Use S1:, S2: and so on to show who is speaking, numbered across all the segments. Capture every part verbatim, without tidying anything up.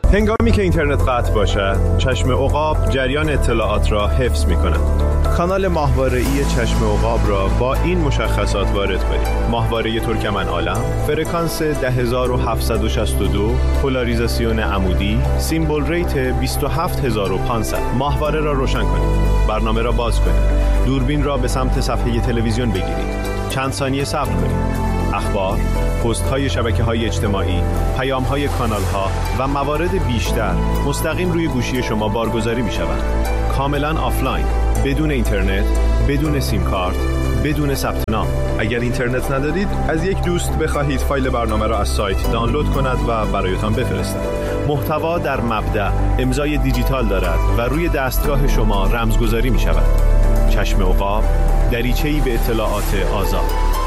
S1: هنگامی که اینترنت قطع باشد، چشم عقاب جریان اطلاعات را حفظ می‌کند. کانال ماهواره‌ای چشم عقاب را با این مشخصات وارد کنید: ماهواره ترکمن عالم، فرکانس ده هزار و هفتصد و شصت و دو، پولاریزاسیون عمودی، سیمبل ریت بیست و هفت هزار و پانصد. ماهواره را روشن کنید. برنامه را باز کنید. دوربین را به سمت صفحه تلویزیون بگیرید. چند ثانیه صبر کنید. اخبار، پست‌های شبکه‌های اجتماعی، پیام‌های کانال‌ها و موارد بیشتر مستقیم روی گوشی شما بارگذاری می‌شوند. کاملاً آفلاین، بدون اینترنت، بدون سیم کارت، بدون ثبت نام. اگر اینترنت ندارید، از یک دوست بخواهید فایل برنامه را از سایت دانلود کند و برایتان بفرستد. محتوا در مبدأ امضای دیجیتال دارد و روی دستگاه شما رمزگذاری می‌شود. چشم عقاب، دریچه‌ای به اطلاعات آزاد.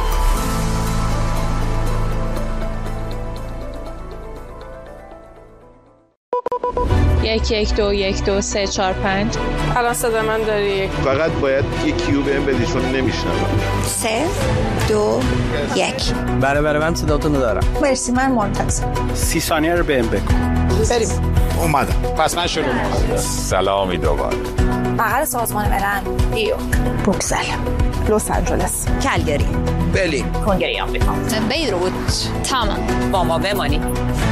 S2: یک یک دو یک دو سه چهار پنج.
S3: الان صدا من داری؟
S4: فقط باید یک کیو بهم بدی چون نمیشنوم.
S5: سه دو یک.
S6: بله بله من صداتون رو دارم.
S5: مرسی من منتظر.
S6: سی ثانیه رو بهم بگو.
S5: بریم.
S4: اومدم.
S6: پس من شروع می‌کنم.
S4: سلامی دوباره.
S5: بغل سازمان ملل، نیویورک، بروکسل، لس آنجلس، کلگری،
S4: برلین،
S5: کنگره آمریکا، بیروت، تمام.
S3: با ما بمانید.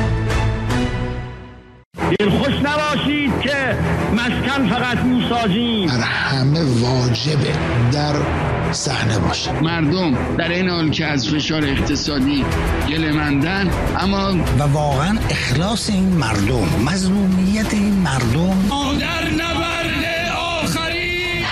S7: دلخوش نباشید که مسکن فقط موسازیم.
S8: بر همه واجبه در صحنه باشه.
S9: مردم در این حال که از فشار اقتصادی گله‌مندن، اما
S8: و واقعا اخلاص این مردم، مظلومیت این مردم
S9: در نبرد آخری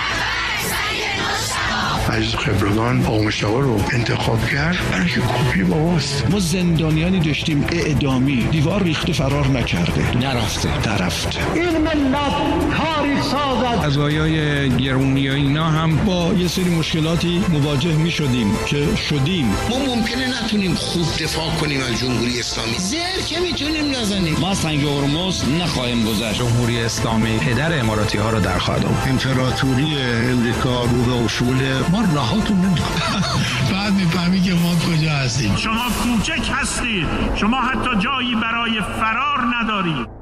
S10: از خبرگان آقا مشتاق رو انتخاب کرد برای که کپی باباست.
S11: ما زندانیانی داشتیم اعدامی، دیوار ریخته فرار نکرده، نرفته نرفته.
S7: این ملت تاریخ سازد.
S11: قضایای گرونی و اینا هم با یه سری مشکلاتی مواجه می شدیم که شدیم.
S8: ما ممکنه نتونیم خوب دفاع کنیم از جمهوری اسلامی، زر که میتونیم نزنیم.
S11: ما سنگ هرمز نخواهیم گذشت. جمهوری اسلامی پدر اماراتی ها رو در خواهد آورد.
S8: امپراتوری امریکا رو به اصول ما راهاتون نمیدونم. بعد میفهمی که ما کجا هستیم.
S7: شما کوچک هستید. شما حتی جایی برای فرار ندارید.